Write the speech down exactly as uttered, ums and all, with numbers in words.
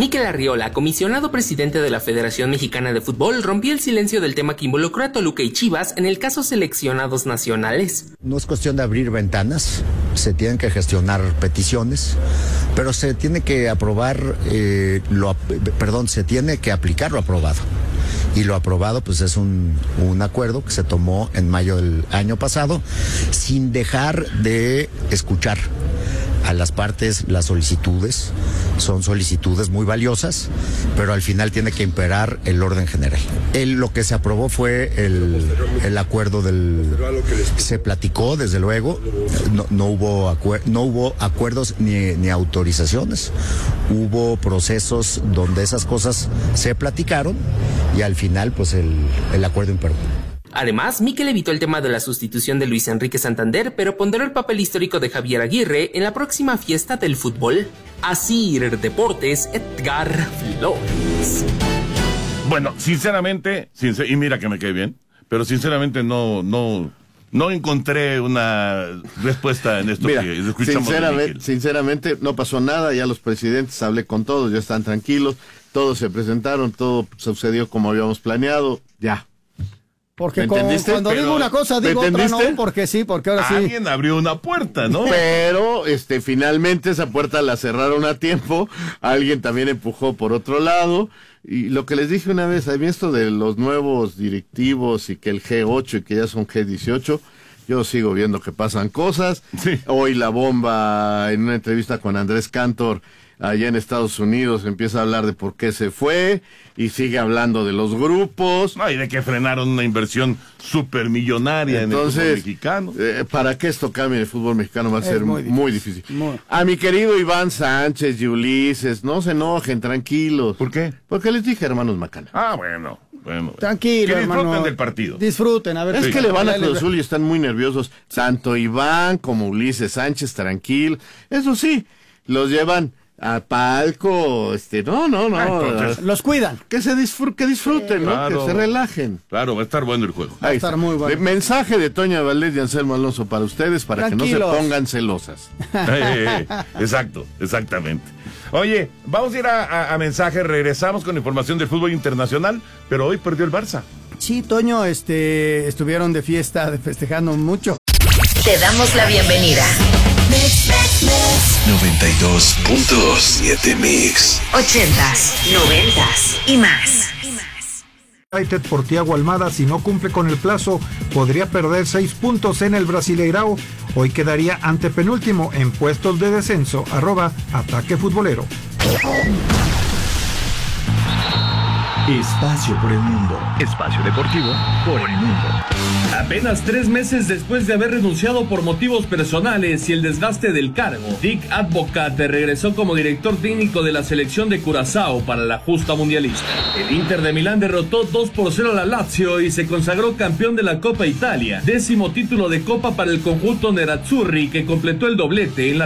Mikel Arriola, comisionado presidente de la Federación Mexicana de Fútbol, rompió el silencio del tema que involucró a Toluca y Chivas en el caso seleccionados nacionales. No es cuestión de abrir ventanas, se tienen que gestionar peticiones, pero se tiene que aprobar, eh, lo, perdón, se tiene que aplicar lo aprobado. Y lo aprobado pues es un, un acuerdo que se tomó en mayo del año pasado, sin dejar de escuchar a las partes las solicitudes. Son solicitudes muy valiosas, pero al final tiene que imperar el orden general. El, lo que se aprobó fue el, el acuerdo del... Se platicó, desde luego, no, no, hubo, acuer, no hubo acuerdos ni, ni autorizaciones, hubo procesos donde esas cosas se platicaron y al final pues el, el acuerdo imperó. Además, Mikel evitó el tema de la sustitución de Luis Enrique Santander, pero ponderó el papel histórico de Javier Aguirre en la próxima fiesta del fútbol. Asir Deportes, Edgar Flores. Bueno, sinceramente, sincer- y mira que me cae bien, pero sinceramente no, no, no encontré una respuesta en esto. Mira, que escuchamos sinceramente, de sinceramente no pasó nada, ya los presidentes, hablé con todos, ya están tranquilos, todos se presentaron, todo sucedió como habíamos planeado, ya. Porque con, cuando Pero, digo una cosa, digo otra no, porque sí, porque ahora sí. Alguien abrió una puerta, ¿no? Pero, este, finalmente esa puerta la cerraron a tiempo, alguien también empujó por otro lado, y lo que les dije una vez, a mí esto de los nuevos directivos y que el G ocho y que ya son G dieciocho, yo sigo viendo que pasan cosas. Sí. Hoy la bomba, en una entrevista con Andrés Cantor, allá en Estados Unidos, empieza a hablar de por qué se fue y sigue hablando de los grupos. No, y de que frenaron una inversión supermillonaria Entonces, en el fútbol mexicano. Eh, para que esto cambie en el fútbol mexicano va a Es ser muy muy difícil. difícil. Muy. A mi querido Iván Sánchez y Ulises, no se enojen, tranquilos. ¿Por qué? Porque les dije, hermanos Macana. Ah, bueno, bueno. Tranquilo, que disfruten hermano. del partido. Disfruten, a ver. Es sí. que le van a Dale, Cruz Azul y están muy nerviosos. Tanto Iván como Ulises Sánchez, tranquilo. Eso sí, los llevan a palco, este, no, no, no. Ah, entonces, Los cuidan. que se disfr- que disfruten, ¿no? Claro. Que se relajen. Claro, va a estar bueno el juego. Va a Ahí estar está. muy bueno. De- mensaje de Toña Valdés y Anselmo Alonso para ustedes, para que no Tranquilos. se pongan celosas. Eh, eh, exacto, exactamente. Oye, vamos a ir a, a, a mensaje, regresamos con información del fútbol internacional, pero hoy perdió el Barça. Sí, Toño, este, estuvieron de fiesta, de festejando mucho. Te damos la bienvenida. noventa y dos punto siete Mix. Ochentas, noventas y más. United por Thiago Almada, si no cumple con el plazo, podría perder seis puntos en el Brasileirao. Hoy quedaría antepenúltimo en puestos de descenso. Arroba Ataque Futbolero. Espacio por el mundo. Espacio deportivo por el mundo. Apenas tres meses después de haber renunciado por motivos personales y el desgaste del cargo, Dick Advocat regresó como director técnico de la selección de Curazao para la justa mundialista. El Inter de Milán derrotó dos por cero a la Lazio y se consagró campeón de la Copa Italia, décimo título de Copa para el conjunto nerazzurri que completó el doblete en la